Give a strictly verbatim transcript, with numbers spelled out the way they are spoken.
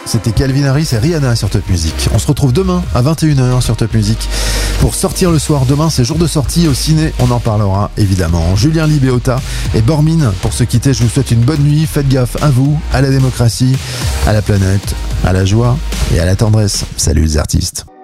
c'était Calvin Harris et Rihanna sur Top Music. On se retrouve demain à vingt et une heures sur Top Music pour sortir le soir. Demain, c'est jour de sortie au ciné, on en parlera évidemment. Julien Libéota et Bormine, pour se quitter, je vous souhaite une bonne nuit. Faites gaffe à vous, à la démocratie, à la planète, à la joie et à la tendresse. Salut les artistes.